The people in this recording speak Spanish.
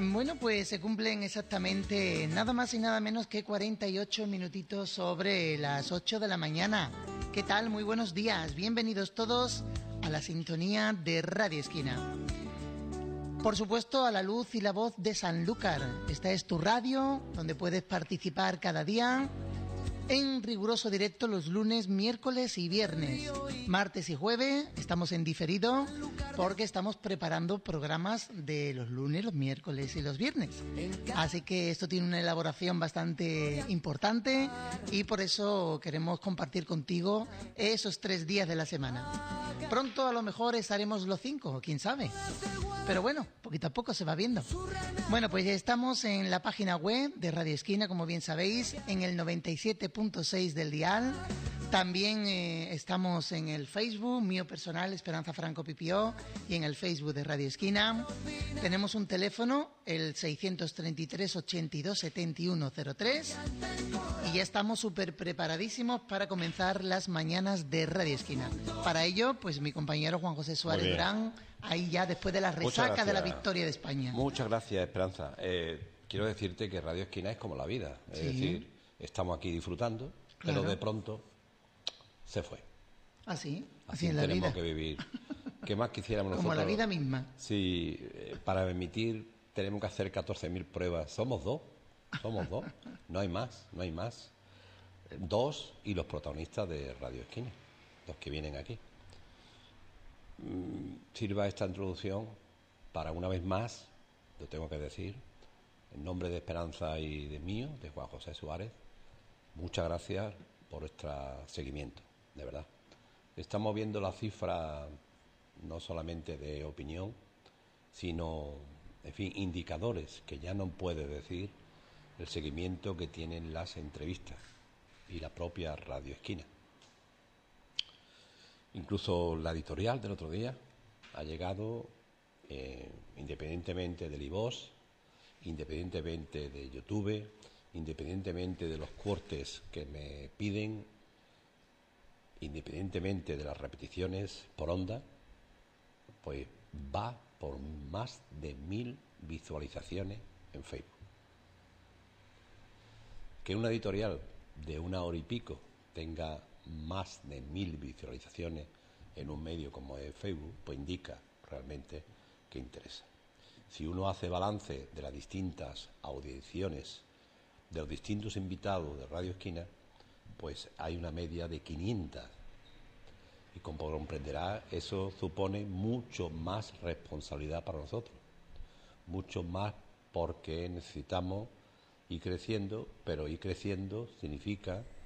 Bueno, pues se cumplen exactamente nada más y nada menos que 48 minutitos sobre las 8 de la mañana. ¿Qué tal? Muy buenos días. Bienvenidos todos a la sintonía de Radio Esquina. Por supuesto, a la luz y la voz de Sanlúcar. Esta es tu radio, donde puedes participar cada día en riguroso directo los lunes, miércoles y viernes. Martes y jueves estamos en diferido porque estamos preparando programas de los lunes, los miércoles y los viernes. Así que esto tiene una elaboración bastante importante y por eso queremos compartir contigo esos 3 días de la semana. Pronto a lo mejor estaremos los 5, quién sabe. Pero bueno, poquito a poco se va viendo. Bueno, pues ya estamos en la página web de Radio Esquina, como bien sabéis, en el 97.6 del dial. También estamos en el Facebook, mío personal, Esperanza Franco Pipió, y en el Facebook de Radio Esquina. Tenemos un teléfono, el 633 82 71 03, y ya estamos súper preparadísimos para comenzar las mañanas de Radio Esquina. Para ello, pues mi compañero Juan José Suárez Durán, ahí ya después de la resaca de la victoria de España. Muchas gracias, Esperanza. Quiero decirte que Radio Esquina es como la vida. Es decir, estamos aquí disfrutando, claro, pero de pronto se fue. Así es la vida. Tenemos que vivir. ¿Qué más quisiéramos nosotros? Como la vida misma. Sí, para emitir tenemos que hacer 14.000 pruebas. Somos dos. No hay más. 2 y los protagonistas de Radio Esquina, los que vienen aquí. Sirva esta introducción para una vez más, lo tengo que decir, en nombre de Esperanza y de mío, de Juan José Suárez, muchas gracias por vuestro seguimiento, de verdad. Estamos viendo la cifra no solamente de opinión, sino, en fin, indicadores que ya no puede decir el seguimiento que tienen las entrevistas y la propia Radio Esquina. Incluso la editorial del otro día ha llegado, independientemente del iVoox, independientemente de YouTube, independientemente de los cortes que me piden, independientemente de las repeticiones por onda, pues va por más de 1000 visualizaciones en Facebook. Que una editorial de 1 hora y pico tenga más de 1000 visualizaciones en un medio como es Facebook, pues indica realmente que interesa. Si uno hace balance de las distintas audiciones de los distintos invitados de Radio Esquina, pues hay una media de 500. Y como comprenderá, eso supone mucho más responsabilidad para nosotros. Mucho más porque necesitamos ir creciendo, pero ir creciendo significa